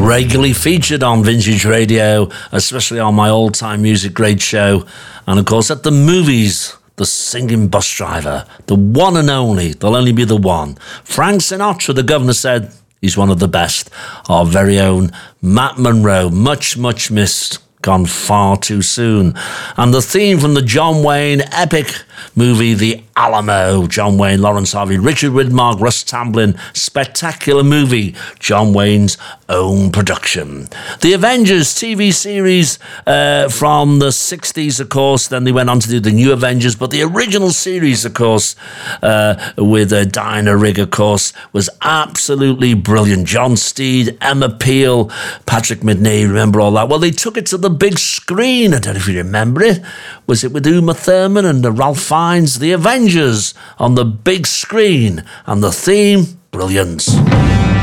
regularly featured on Vintage Radio, especially on my all-time music grade show. And of course, at the movies, the singing bus driver, the one and only, there'll only be the one. Frank Sinatra, the governor said, he's one of the best. Our very own Matt Monro, much, much missed, gone far too soon. And the theme from the John Wayne epic movie, The Alamo. John Wayne, Lawrence Harvey, Richard Widmark, Russ Tamblyn. Spectacular movie. John Wayne's own production. The Avengers TV series from the 60s, of course. Then they went on to do the New Avengers. But the original series, of course, with Diana Rigg, of course, was absolutely brilliant. John Steed, Emma Peel, Patrick Midney, remember all that? Well, they took it to the big screen. I don't know if you remember it. Was it with Uma Thurman and Ralph Fiennes? The Avengers on the big screen. And the theme, brilliance.